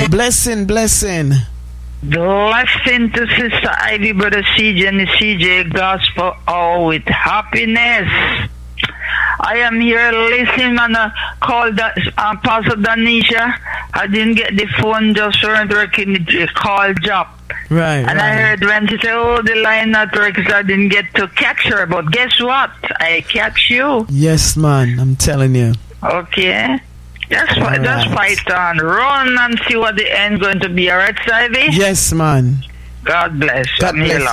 Blessing. Blessing to Sister Ivy, Brother CJ, and the CJ Gospel, all with happiness. I am here listening on a call that Pastor Danisha. I didn't get the phone, just weren't working, the call drop. Right. And I heard when she said, oh, the line not working, so I didn't get to catch her. But guess what? I catch you. Yes, man. I'm telling you. Okay. Just fight on. Run and see what the end going to be. All right, Ivy? Yes, man. God bless. God bless.